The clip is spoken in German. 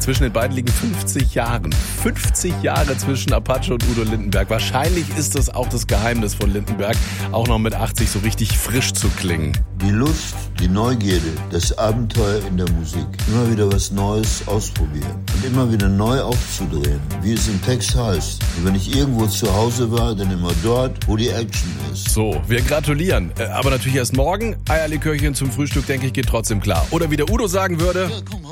Zwischen den beiden liegen 50 Jahren. 50 Jahre zwischen Apache und Udo Lindenberg. Wahrscheinlich ist das auch das Geheimnis von Lindenberg, auch noch mit 80 so richtig frisch zu klingen. Die Lust, die Neugierde, das Abenteuer in der Musik. Immer wieder was Neues ausprobieren und immer wieder neu aufzudrehen, wie es im Text heißt. Und wenn ich irgendwo zu Hause war, dann immer dort, wo die Action ist. So, wir gratulieren. Aber natürlich erst morgen. Eierlikörchen zum Frühstück, denke ich, geht trotzdem klar. Oder wie der Udo sagen würde... Ja, komm,